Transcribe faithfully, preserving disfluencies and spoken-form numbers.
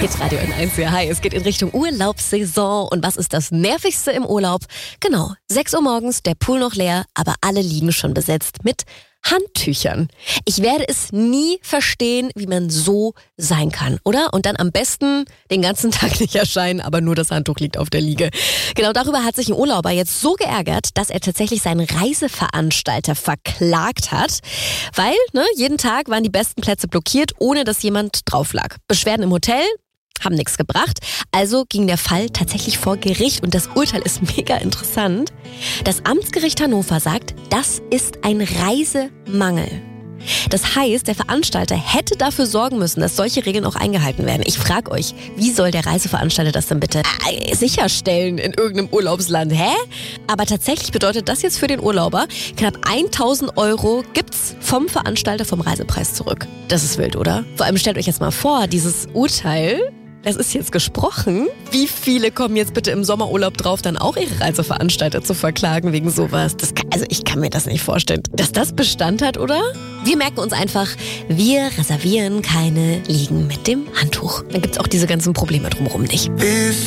Hitradio N eins, ja, hi. Es geht in Richtung Urlaubssaison. Und was ist das Nervigste im Urlaub? Genau, sechs Uhr morgens, der Pool noch leer, aber alle liegen schon besetzt mit Handtüchern. Ich werde es nie verstehen, wie man so sein kann, oder? Und dann am besten den ganzen Tag nicht erscheinen, aber nur das Handtuch liegt auf der Liege. Genau darüber hat sich ein Urlauber jetzt so geärgert, dass er tatsächlich seinen Reiseveranstalter verklagt hat, weil ne, jeden Tag waren die besten Plätze blockiert, ohne dass jemand drauf lag. Beschwerden im Hotel haben nichts gebracht, also ging der Fall tatsächlich vor Gericht und das Urteil ist mega interessant. Das Amtsgericht Hannover sagt, das ist ein Reisemangel. Das heißt, der Veranstalter hätte dafür sorgen müssen, dass solche Regeln auch eingehalten werden. Ich frage euch, wie soll der Reiseveranstalter das denn bitte äh, sicherstellen in irgendeinem Urlaubsland? Hä? Aber tatsächlich bedeutet das jetzt für den Urlauber, knapp tausend Euro gibt's vom Veranstalter vom Reisepreis zurück. Das ist wild, oder? Vor allem stellt euch jetzt mal vor, dieses Urteil, das ist jetzt gesprochen. Wie viele kommen jetzt bitte im Sommerurlaub drauf, dann auch ihre Reiseveranstalter zu verklagen wegen sowas? Das kann, also ich kann mir das nicht vorstellen, dass das Bestand hat, oder? Wir merken uns einfach, wir reservieren keine Liegen mit dem Handtuch. Dann gibt's auch diese ganzen Probleme drumherum nicht.